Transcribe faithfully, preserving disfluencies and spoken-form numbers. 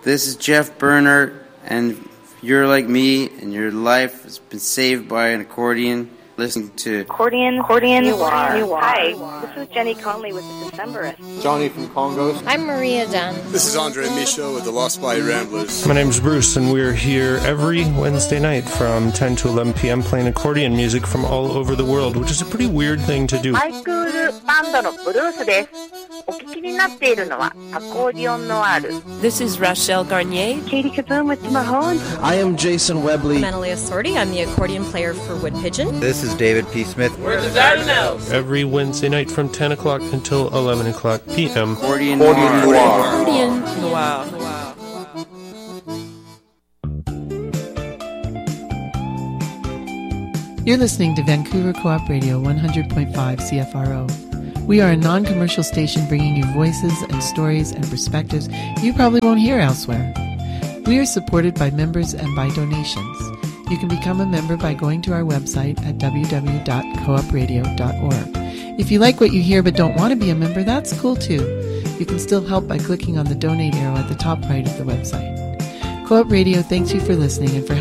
This is Jeff Bernhardt, and if you're like me and your life has been saved by an accordion, listen to Accordion, Accordion, Noir. Noir. Hi, this is Jenny Conley with the Decemberists. Johnny from Congos. I'm Maria Dunn. This is Andre Michaud with the Lost Body Ramblers. My name's Bruce, and we're here every Wednesday night from ten to eleven p.m. playing accordion music from all over the world, which is a pretty weird thing to do. ハイクールバンドのブルースです。お聞きになっているのはアコーディオンノワール。 This is Rachelle Garnier. Katie Kaboom with Mahone. I am Jason Webley. I'm Analia Sordi. I'm the accordion player for Wood Pigeon. This is David P. Smith. We're the Dardanelles. Every Wednesday night from ten o'clock until eleven o'clock p.m. Accordion Noir. Accordion Noir. You're listening to Vancouver Co-op Radio one hundred point five C F R O. We are a non-commercial station bringing you voices and stories and perspectives you probably won't hear elsewhere. We are supported by members and by donations. You can become a member by going to our website at w w w dot co op radio dot org. If you like what you hear but don't want to be a member, that's cool too. You can still help by clicking on the donate arrow at the top right of the website. Co-op Radio thanks you for listening and for